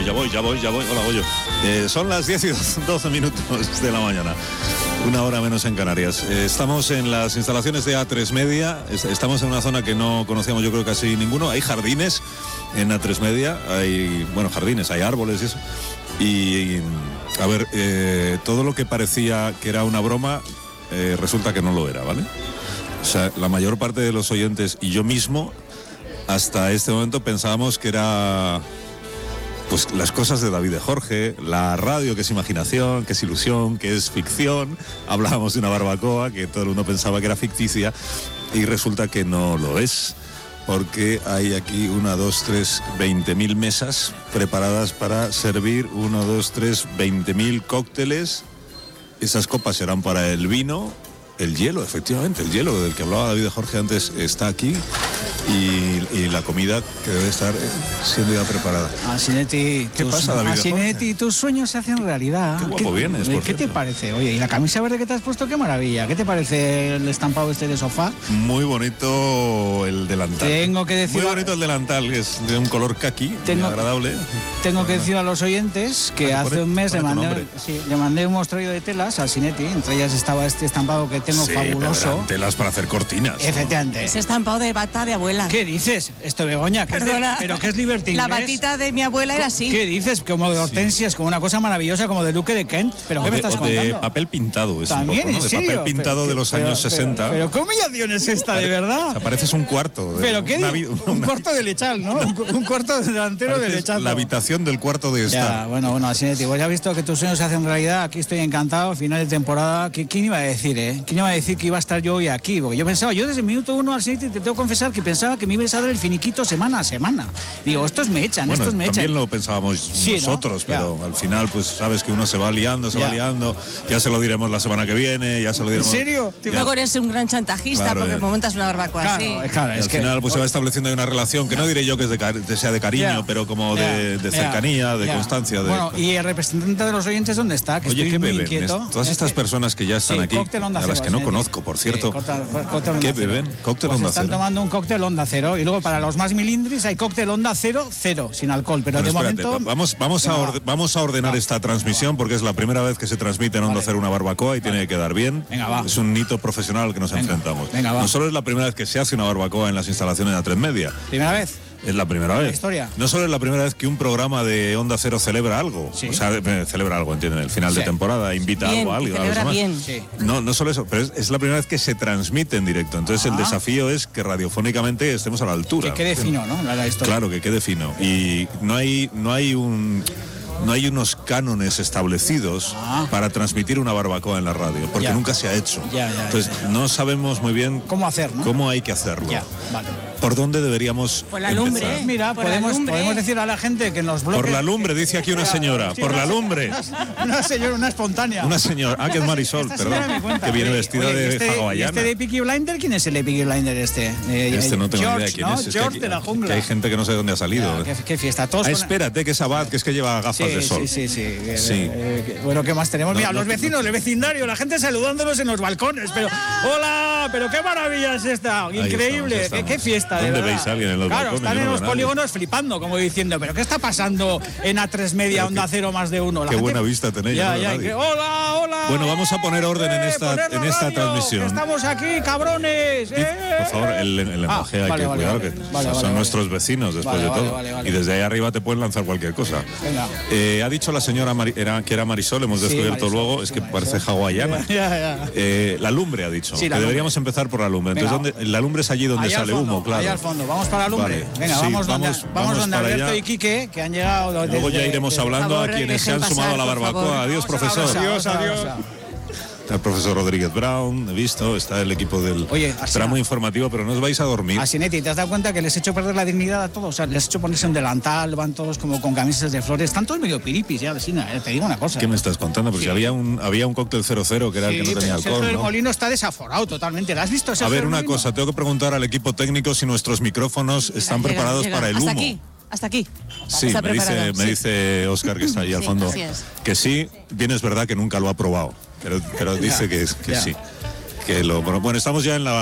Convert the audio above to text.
Hola, Goyo. Son las 10 y 12 minutos de la mañana. Una hora menos en Canarias. Estamos en las instalaciones de A3 Media. Estamos en una zona que no conocíamos, yo creo, casi ninguno. Hay jardines en A3 Media. Hay, jardines, hay árboles y eso. Y a ver, todo lo que parecía que era una broma, resulta que no lo era, ¿vale? O sea, la mayor parte de los oyentes y yo mismo, hasta este momento pensábamos que era... pues las cosas de David de Jorge, la radio que es imaginación, que es ilusión, que es ficción. Hablábamos de una barbacoa que todo el mundo pensaba que era ficticia y resulta que no lo es, porque hay aquí 20.000 mesas preparadas para servir 20.000 cócteles. Esas copas serán para el vino. El hielo, efectivamente, el hielo del que hablaba David de Jorge antes está aquí y la comida que debe estar siendo ya preparada. Asinetti, ¿Qué pasa, David? Asinetti, tus sueños se hacen realidad. Qué guapo vienes, por ¿Qué te parece? Oye, ¿y la camisa verde que te has puesto? ¡Qué maravilla! ¿Qué te parece el estampado este de sofá? Muy bonito el delantal. Tengo que decir... Muy bonito el delantal, que es de un color caqui, muy agradable. Tengo que decir a los oyentes que hace un mes le mandé un mostradillo de telas a Asinetti. Entre ellas estaba este estampado que tengo fabuloso. Telas para hacer cortinas. Efectivamente. Ese estampado de bata de abuela. ¿Qué dices? Esto, Begoña, Perdona. ¿pero qué es Liberty Inglés? La batita de mi abuela era así. ¿Qué dices? Como de hortensias, como una cosa maravillosa, como de Duque de Kent. ¿Pero qué me estás contando? De papel pintado, es ¿También? un poco, ¿no? ¿En serio? De papel pintado de los años 60. Pero ¿qué humillación es esta, de verdad? O sea, pareces un cuarto. ¿Pero qué? Un cuarto de lechal, ¿no? Un cuarto delantero de lechal. La habitación del cuarto de estar. Ya, bueno, Asinetti, pues ya has visto que tus sueños se hacen realidad. Aquí estoy encantado, final de temporada. ¿Quién iba a decir, ¿Quién iba a decir que iba a estar yo hoy aquí? Porque yo desde el minuto 1 al siguiente te tengo que confesar que pensaba que me ibas a dar el finiquito semana a semana. Digo, estos me echan. También lo pensábamos nosotros, ¿no? Pero al final, pues sabes que uno se va liando, ya se lo diremos la semana que viene, ya se lo diremos. ¿En serio? Luego eres un gran chantajista, claro, porque montas una barbacoa así. Claro, al final pues se va estableciendo una relación que no diré yo que sea de cariño, pero como de cercanía, de constancia. Bueno, ¿y el representante de los oyentes dónde está? Que oye, estoy muy inquieto. Todas estas personas que ya están aquí, a las que no conozco, por cierto, ¿qué beben? Cóctel Onda Cero. Están tomando un cóctel Onda Cero y luego para los más milindris hay cóctel Onda Cero, sin alcohol, pero de momento... Vamos a ordenar esta transmisión porque es la primera vez que se transmite en Onda Cero una barbacoa y tiene que quedar bien. Venga, va. Es un hito profesional que nos enfrentamos. No solo es la primera vez que se hace una barbacoa en las instalaciones de A3 Media. ¿Primera vez? Es la primera vez. Historia. No solo es la primera vez que un programa de Onda Cero celebra algo. Sí. O sea, celebra algo, ¿entienden? El final de temporada, invita bien, algo a celebra los bien. Sí. No solo eso, pero es la primera vez que se transmite en directo. Entonces el desafío es que radiofónicamente estemos a la altura. Que quede fino, ¿no? La historia. Claro, que quede fino. Y no hay unos cánones establecidos para transmitir una barbacoa en la radio, porque nunca se ha hecho. Entonces no sabemos muy bien cómo hacer, ¿no? Cómo hay que hacerlo. Vale. ¿Por dónde deberíamos Por la lumbre. empezar? Mira, podemos decir a la gente que en los bloques... Por la lumbre, dice aquí una señora. Sí, por la lumbre. Una señora, una espontánea. Una señora. Que es Marisol, perdón. Que viene vestida de hawaiana. ¿Y este de Peaky Blinder? ¿Quién es el de Peaky Blinder este? No tengo George, idea quién es. George de la jungla. Que hay gente que no sé de dónde ha salido. Qué fiesta. Todos espérate, que es Abad, que es que lleva gafas de sol. Sí. Bueno, ¿qué más tenemos? Mira, los vecinos, el vecindario, la gente saludándonos en los balcones. Pero, ¡hola! ¡Pero qué maravilla es esta! Increíble. Qué fiesta, de verdad. ¿Dónde veis a alguien en los balcones? Están en los polígonos flipando, como diciendo, ¿pero qué está pasando en A3 Media, Onda Cero, más de uno? Qué buena vista tenéis. ¡Hola! Bueno, vamos a poner orden en esta transmisión. Estamos aquí, cabrones. Por favor, el lenguaje hay que cuidar, que son nuestros vecinos después de todo. Y desde ahí arriba te pueden lanzar cualquier cosa. Ha dicho la señora que era Marisol, hemos descubierto luego, es que parece hawaiana. La lumbre ha dicho, que deberíamos empezar por la lumbre. Entonces, la lumbre es allí donde sale humo, claro. Ahí al fondo, vamos para la lumbre. Venga, vamos donde Alberto y Quique, que han llegado. Luego ya iremos hablando a quienes se han sumado a la barbacoa. Adiós, profesor. Adiós. Está el profesor Rodríguez Brown, he visto, está el equipo del tramo informativo, pero no os vais a dormir. Asinetti, ¿te has dado cuenta que les he hecho perder la dignidad a todos? O sea, les he hecho ponerse un delantal, van todos como con camisas de flores, están todos medio piripis ya, vecina, te digo una cosa. ¿Qué me estás contando? Porque había un cóctel 00 que era el que no tenía alcohol, el Molino está desaforado totalmente, ¿lo has visto? A ver, una cosa, tengo que preguntar al equipo técnico si nuestros micrófonos están preparados para el humo. Hasta aquí. Sí, me dice Óscar, que está ahí al fondo, que sí, bien es verdad que nunca lo ha probado, pero dice que sí. Bueno, estamos ya en la